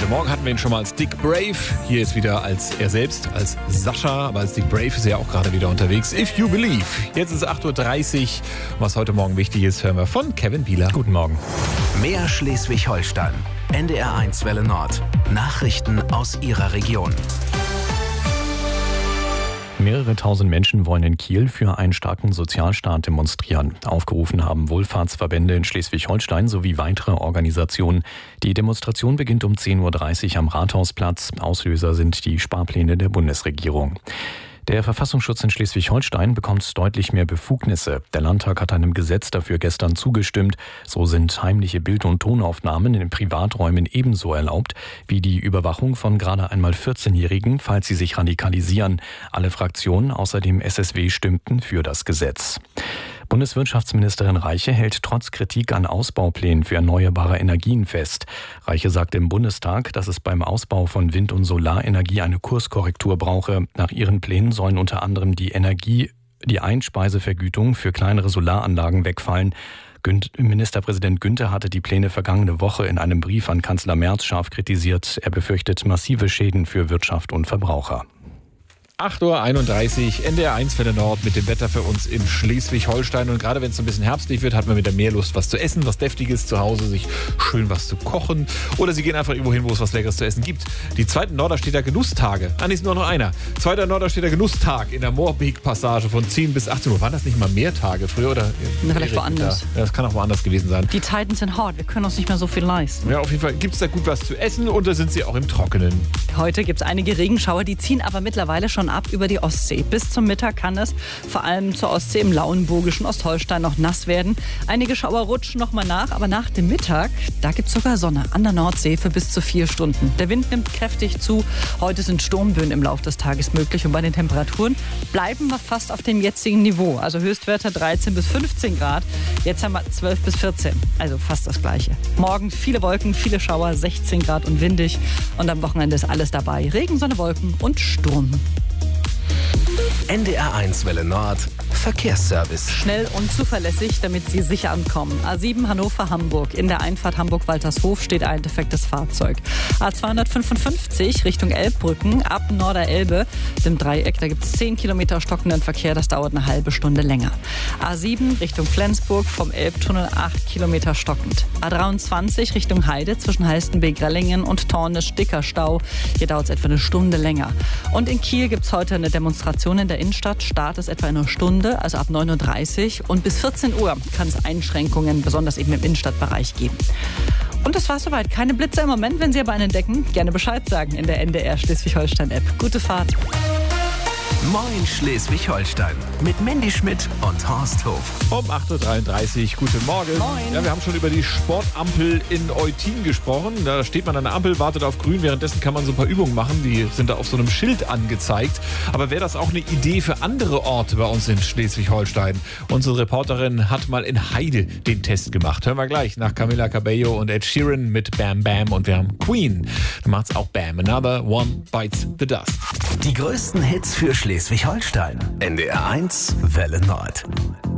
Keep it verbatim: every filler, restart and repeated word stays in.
Morgen hatten wir ihn schon mal als Dick Brave. Hier ist wieder als er selbst, als Sascha. Aber als Dick Brave ist er ja auch gerade wieder unterwegs. If You Believe. Jetzt ist acht Uhr dreißig. Was heute Morgen wichtig ist, hören wir von Kevin Bieler. Guten Morgen. Mehr Schleswig-Holstein. N D R eins Welle Nord. Nachrichten aus Ihrer Region. Mehrere tausend Menschen wollen in Kiel für einen starken Sozialstaat demonstrieren. Aufgerufen haben Wohlfahrtsverbände in Schleswig-Holstein sowie weitere Organisationen. Die Demonstration beginnt um zehn Uhr dreißig am Rathausplatz. Auslöser sind die Sparpläne der Bundesregierung. Der Verfassungsschutz in Schleswig-Holstein bekommt deutlich mehr Befugnisse. Der Landtag hat einem Gesetz dafür gestern zugestimmt. So sind heimliche Bild- und Tonaufnahmen in den Privaträumen ebenso erlaubt wie die Überwachung von gerade einmal vierzehnjährigen, falls sie sich radikalisieren. Alle Fraktionen außer dem S S W stimmten für das Gesetz. Bundeswirtschaftsministerin Reiche hält trotz Kritik an Ausbauplänen für erneuerbare Energien fest. Reiche sagte im Bundestag, dass es beim Ausbau von Wind- und Solarenergie eine Kurskorrektur brauche. Nach ihren Plänen sollen unter anderem die Energie, die Einspeisevergütung für kleinere Solaranlagen wegfallen. Ministerpräsident Günther hatte die Pläne vergangene Woche in einem Brief an Kanzler Merz scharf kritisiert. Er befürchtet massive Schäden für Wirtschaft und Verbraucher. acht Uhr einunddreißig, N D R eins Welle Nord mit dem Wetter für uns in Schleswig-Holstein. Und gerade wenn es so ein bisschen herbstlich wird, hat man wieder mehr Lust, was zu essen, was Deftiges zu Hause, sich schön was zu kochen. Oder Sie gehen einfach irgendwo hin, wo es was Leckeres zu essen gibt. Die zweiten Norderstedter Genusstage. Ah, nee, ist nur noch einer. Zweiter Norderstedter Genusstag in der Moorbeek-Passage von zehn bis achtzehn Uhr. Waren das nicht mal mehr Tage früher? Oder vielleicht woanders. Ja, das kann auch woanders gewesen sein. Die Zeiten sind hart, wir können uns nicht mehr so viel leisten. Ja, auf jeden Fall gibt es da gut was zu essen und da sind Sie auch im Trockenen. Heute gibt es einige Regenschauer, die ziehen aber mittlerweile schon ab über die Ostsee. Bis zum Mittag kann es vor allem zur Ostsee im lauenburgischen Ostholstein noch nass werden. Einige Schauer rutschen noch mal nach, aber nach dem Mittag, da gibt es sogar Sonne an der Nordsee für bis zu vier Stunden. Der Wind nimmt kräftig zu. Heute sind Sturmböen im Laufe des Tages möglich und bei den Temperaturen bleiben wir fast auf dem jetzigen Niveau. Also Höchstwerte dreizehn bis fünfzehn Grad. Jetzt haben wir zwölf bis vierzehn, also fast das Gleiche. Morgen viele Wolken, viele Schauer, sechzehn Grad und windig. Und am Wochenende ist alles dabei. Regen, Sonne, Wolken und Sturm. N D R eins Welle Nord. Verkehrsservice. Schnell und zuverlässig, damit Sie sicher ankommen. A sieben Hannover-Hamburg. In der Einfahrt Hamburg-Waltershof steht ein defektes Fahrzeug. A zweihundertfünfundfünfzig Richtung Elbbrücken ab Norderelbe. Dem Dreieck, da gibt es zehn Kilometer stockenden Verkehr. Das dauert eine halbe Stunde länger. A sieben Richtung Flensburg vom Elbtunnel acht Kilometer stockend. A dreiundzwanzig Richtung Heide zwischen Halstenbeek-Rellingen und Tornisch-Dicker-Stau. Hier dauert es etwa eine Stunde länger. Und in Kiel gibt es heute eine Demonstration in der Innenstadt. Start ist etwa in einer Stunde. Also ab neun Uhr dreißig und bis vierzehn Uhr kann es Einschränkungen, besonders eben im Innenstadtbereich, geben. Und das war soweit. Keine Blitze im Moment. Wenn Sie aber einen entdecken, gerne Bescheid sagen in der N D R Schleswig-Holstein-App. Gute Fahrt. Moin Schleswig-Holstein mit Mandy Schmidt und Horst Hof. Um acht Uhr dreiunddreißig, guten Morgen. Moin. Ja, wir haben schon über die Sportampel in Eutin gesprochen. Da steht man an der Ampel, wartet auf grün. Währenddessen kann man so ein paar Übungen machen. Die sind da auf so einem Schild angezeigt. Aber wäre das auch eine Idee für andere Orte bei uns in Schleswig-Holstein? Unsere Reporterin hat mal in Heide den Test gemacht. Hören wir gleich nach Camila Cabello und Ed Sheeran mit Bam Bam. Und wir haben Queen. Da macht's auch Bam. Another One Bites the Dust. Die größten Hits für Schleswig-Holstein. N D R eins Welle Nord.